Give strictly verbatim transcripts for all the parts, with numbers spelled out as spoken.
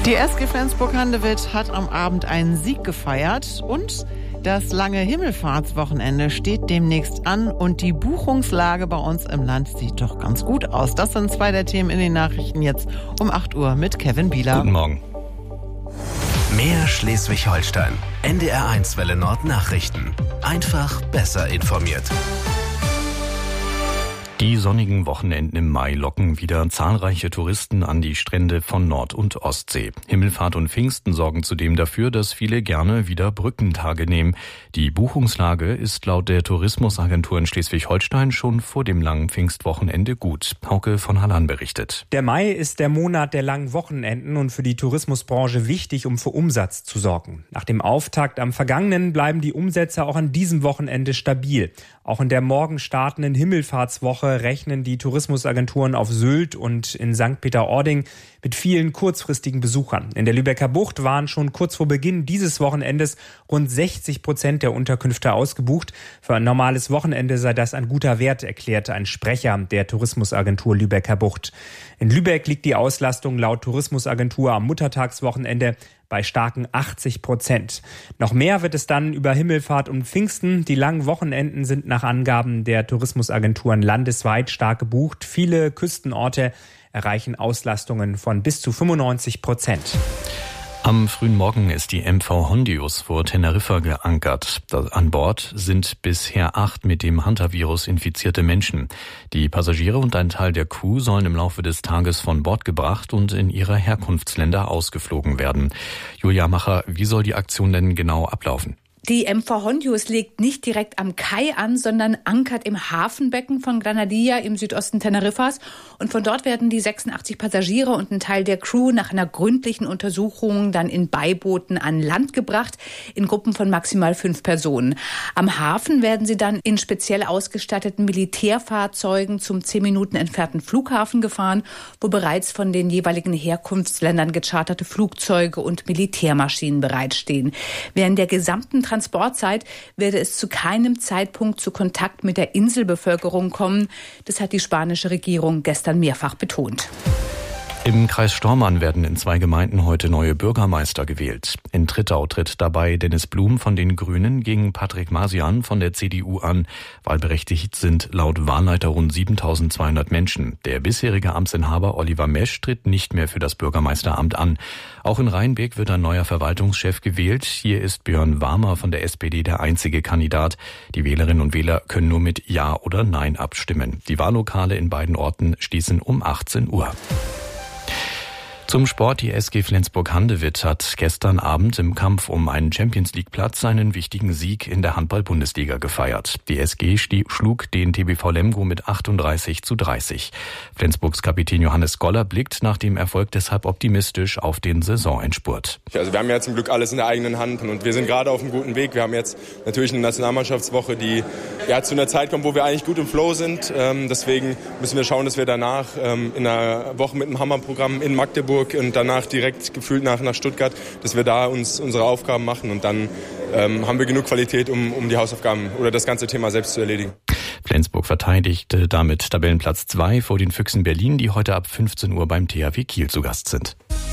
Die S G Flensburg-Handewitt hat am Abend einen Sieg gefeiert und das lange Himmelfahrtswochenende steht demnächst an und die Buchungslage bei uns im Land sieht doch ganz gut aus. Das sind zwei der Themen in den Nachrichten jetzt um acht Uhr mit Kevin Bieler. Guten Morgen. Mehr Schleswig-Holstein. N D R eins Welle Nord Nachrichten. Einfach besser informiert. Die sonnigen Wochenenden im Mai locken wieder zahlreiche Touristen an die Strände von Nord- und Ostsee. Himmelfahrt und Pfingsten sorgen zudem dafür, dass viele gerne wieder Brückentage nehmen. Die Buchungslage ist laut der Tourismusagentur in Schleswig-Holstein schon vor dem langen Pfingstwochenende gut. Hauke von Hallan berichtet. Der Mai ist der Monat der langen Wochenenden und für die Tourismusbranche wichtig, um für Umsatz zu sorgen. Nach dem Auftakt am vergangenen bleiben die Umsätze auch an diesem Wochenende stabil. Auch in der morgen startenden Himmelfahrtswoche rechnen die Tourismusagenturen auf Sylt und in Sankt Peter-Ording mit vielen kurzfristigen Besuchern. In der Lübecker Bucht waren schon kurz vor Beginn dieses Wochenendes rund sechzig Prozent der Unterkünfte ausgebucht. Für ein normales Wochenende sei das ein guter Wert, erklärte ein Sprecher der Tourismusagentur Lübecker Bucht. In Lübeck liegt die Auslastung laut Tourismusagentur am Muttertagswochenende bei starken achtzig Prozent. Noch mehr wird es dann über Himmelfahrt und Pfingsten. Die langen Wochenenden sind nach Angaben der Tourismusagenturen landesweit stark gebucht. Viele Küstenorte erreichen Auslastungen von bis zu fünfundneunzig Prozent. Am frühen Morgen ist die M V Hondius vor Teneriffa geankert. An Bord sind bisher acht mit dem Hantavirus infizierte Menschen. Die Passagiere und ein Teil der Crew sollen im Laufe des Tages von Bord gebracht und in ihre Herkunftsländer ausgeflogen werden. Julia Macher, wie soll die Aktion denn genau ablaufen? Die M V Hondius legt nicht direkt am Kai an, sondern ankert im Hafenbecken von Granadilla im Südosten Teneriffas. Und von dort werden die sechsundachtzig Passagiere und ein Teil der Crew nach einer gründlichen Untersuchung dann in Beibooten an Land gebracht, in Gruppen von maximal fünf Personen. Am Hafen werden sie dann in speziell ausgestatteten Militärfahrzeugen zum zehn Minuten entfernten Flughafen gefahren, wo bereits von den jeweiligen Herkunftsländern gecharterte Flugzeuge und Militärmaschinen bereitstehen. Während der gesamten Transportzeit werde es zu keinem Zeitpunkt zu Kontakt mit der Inselbevölkerung kommen. Das hat die spanische Regierung gestern mehrfach betont. Im Kreis Stormarn werden in zwei Gemeinden heute neue Bürgermeister gewählt. In Trittau tritt dabei Dennis Blum von den Grünen gegen Patrick Masian von der C D U an. Wahlberechtigt sind laut Wahlleiter rund siebentausendzweihundert Menschen. Der bisherige Amtsinhaber Oliver Mesch tritt nicht mehr für das Bürgermeisteramt an. Auch in Rheinbeck wird ein neuer Verwaltungschef gewählt. Hier ist Björn Warmer von der S P D der einzige Kandidat. Die Wählerinnen und Wähler können nur mit Ja oder Nein abstimmen. Die Wahllokale in beiden Orten schließen um achtzehn Uhr. Zum Sport. Die S G Flensburg-Handewitt hat gestern Abend im Kampf um einen Champions-League-Platz einen wichtigen Sieg in der Handball-Bundesliga gefeiert. Die S G schlug den T B V Lemgo mit achtunddreißig zu dreißig. Flensburgs Kapitän Johannes Goller blickt nach dem Erfolg deshalb optimistisch auf den Saisonendspurt. Also wir haben ja zum Glück alles in der eigenen Hand und wir sind gerade auf einem guten Weg. Wir haben jetzt natürlich eine Nationalmannschaftswoche, die ja zu einer Zeit kommt, wo wir eigentlich gut im Flow sind. Ähm, deswegen müssen wir schauen, dass wir danach ähm, in einer Woche mit einem Hammerprogramm in Magdeburg und danach direkt gefühlt nach, nach Stuttgart, dass wir da uns unsere Aufgaben machen und dann ähm, haben wir genug Qualität, um, um die Hausaufgaben oder das ganze Thema selbst zu erledigen. Flensburg verteidigte damit Tabellenplatz zwei vor den Füchsen Berlin, die heute ab fünfzehn Uhr beim T H W Kiel zu Gast sind.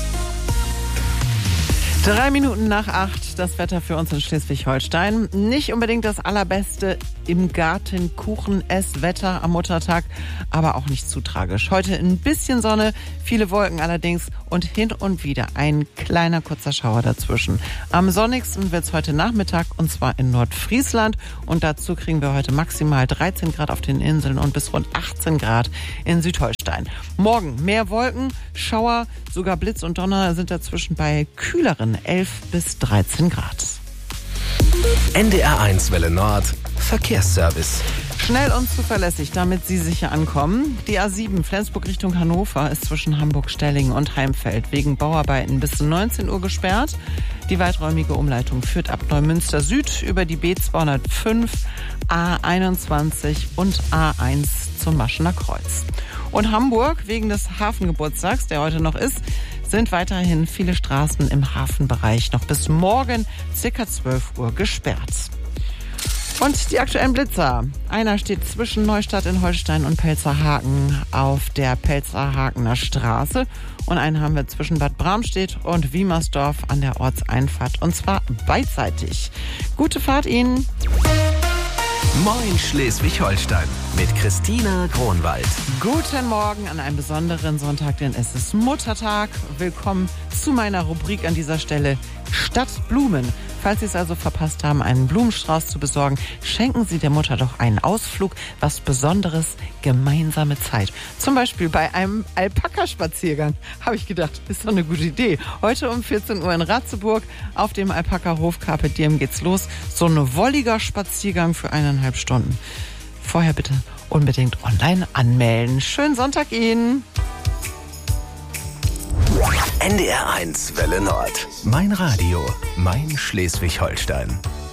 Drei Minuten nach acht, das Wetter für uns in Schleswig-Holstein. Nicht unbedingt das allerbeste im Garten Kuchen-Esswetter am Muttertag, aber auch nicht zu tragisch. Heute ein bisschen Sonne, viele Wolken allerdings und hin und wieder ein kleiner kurzer Schauer dazwischen. Am sonnigsten wird es heute Nachmittag und zwar in Nordfriesland und dazu kriegen wir heute maximal dreizehn Grad auf den Inseln und bis rund achtzehn Grad in Südholstein. Morgen mehr Wolken, Schauer, sogar Blitz und Donner sind dazwischen bei kühleren elf bis dreizehn Grad. N D R eins Welle Nord Verkehrsservice. Schnell und zuverlässig, damit Sie sicher ankommen. Die A sieben Flensburg Richtung Hannover ist zwischen Hamburg-Stellingen und Heimfeld wegen Bauarbeiten bis neunzehn Uhr gesperrt. Die weiträumige Umleitung führt ab Neumünster Süd über die B zweihundertfünf, A einundzwanzig und A eins zum Maschener Kreuz. Und Hamburg, wegen des Hafengeburtstags, der heute noch ist, sind weiterhin viele Straßen im Hafenbereich noch bis morgen ca. zwölf Uhr gesperrt. Und die aktuellen Blitzer. Einer steht zwischen Neustadt in Holstein und Pelzerhaken auf der Pelzerhakener Straße. Und einen haben wir zwischen Bad Bramstedt und Wiemersdorf an der Ortseinfahrt. Und zwar beidseitig. Gute Fahrt Ihnen. Moin Schleswig-Holstein mit Christina Kronwald. Guten Morgen an einem besonderen Sonntag, denn es ist Muttertag. Willkommen zu meiner Rubrik an dieser Stelle Stadtblumen. Falls Sie es also verpasst haben, einen Blumenstrauß zu besorgen, schenken Sie der Mutter doch einen Ausflug, was Besonderes, gemeinsame Zeit. Zum Beispiel bei einem Alpaka-Spaziergang. Habe ich gedacht, ist doch eine gute Idee. Heute um vierzehn Uhr in Ratzeburg auf dem Alpaka-Hof Carpe Diem geht's los. So ein wolliger Spaziergang für eineinhalb Stunden. Vorher bitte unbedingt online anmelden. Schönen Sonntag Ihnen. N D R eins Welle Nord. Mein Radio, mein Schleswig-Holstein.